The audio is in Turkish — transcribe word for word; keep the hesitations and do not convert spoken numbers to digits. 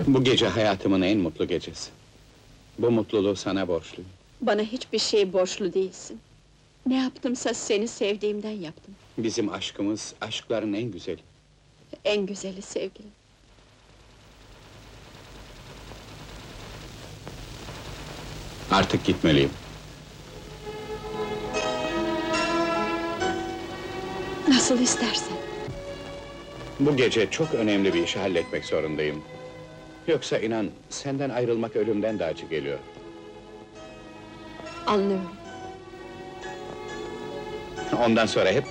Bu gece hayatımın en mutlu gecesi. Bu mutluluğu sana borçluyum. Bana hiçbir şey borçlu değilsin. Ne yaptımsa seni sevdiğimden yaptım. Bizim aşkımız, aşkların en güzeli. En güzeli sevgilim. Artık gitmeliyim. Nasıl istersen. Bu gece çok önemli bir işi halletmek zorundayım. Yoksa inan, senden ayrılmak ölümden de acı geliyor. Anlıyorum. Ondan sonra hep